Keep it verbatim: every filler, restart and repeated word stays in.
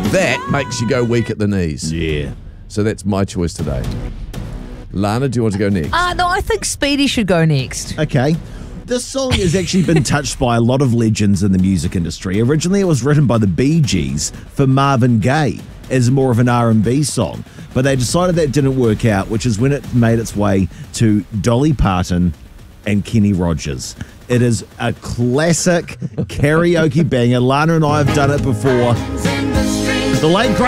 that makes you go weak at the knees. Yeah. So that's my choice today. Lana, do you want to go next? Uh, no, I think Speedy should go next. Okay. This song has actually been touched by a lot of legends in the music industry. Originally, it was written by the Bee Gees for Marvin Gaye as more of an R and B song, but they decided that didn't work out, which is when it made its way to Dolly Parton and Kenny Rogers. It is a classic karaoke banger. Lana and I have done it before. The late great